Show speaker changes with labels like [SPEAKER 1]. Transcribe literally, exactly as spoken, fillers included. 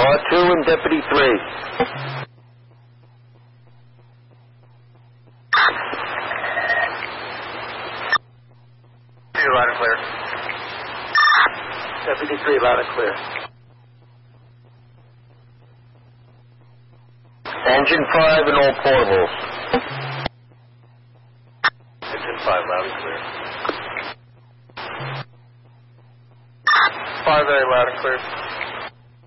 [SPEAKER 1] R two and Deputy three.
[SPEAKER 2] You're loud and clear.
[SPEAKER 1] Deputy three, loud and clear. Engine five and all portables.
[SPEAKER 2] Engine five, loud and clear. five A, loud and clear.